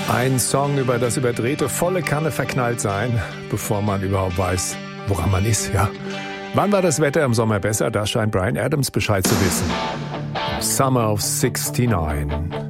Ein Song über das überdrehte, volle Kanne verknallt sein, bevor man überhaupt weiß, woran man ist, ja. Wann war das Wetter im Sommer besser? Da scheint Bryan Adams Bescheid zu wissen. Summer of '69.